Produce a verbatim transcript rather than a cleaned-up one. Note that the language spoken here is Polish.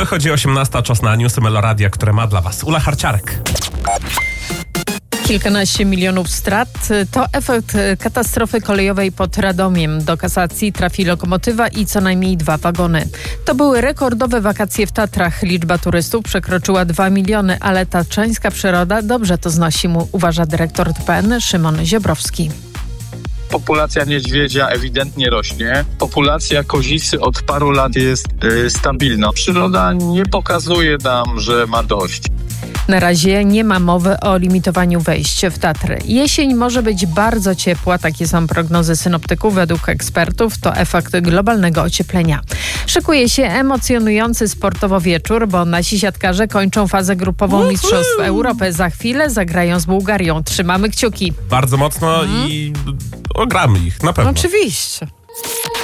Dochodzi osiemnasta, czas na newsy Meloradia, które ma dla Was Ula Harciarek. Kilkanaście milionów strat to efekt katastrofy kolejowej pod Radomiem. Do kasacji trafi lokomotywa i co najmniej dwa wagony. To były rekordowe wakacje w Tatrach. Liczba turystów przekroczyła dwa miliony, ale tatrzańska przyroda dobrze to znosi, mu uważa dyrektor T P N Szymon Ziobrowski. Populacja niedźwiedzia ewidentnie rośnie. Populacja kozicy od paru lat jest yy, stabilna. Przyroda nie pokazuje nam, że ma dość. Na razie nie ma mowy o limitowaniu wejść w Tatry. Jesień może być bardzo ciepła, takie są prognozy synoptyków. Według ekspertów to efekt globalnego ocieplenia. Szykuje się emocjonujący sportowo wieczór, bo nasi siatkarze kończą fazę grupową Uhu! Mistrzostw Europy. Za chwilę zagrają z Bułgarią. Trzymamy kciuki. Bardzo mocno Mhm. i ogramy ich, na pewno. Oczywiście.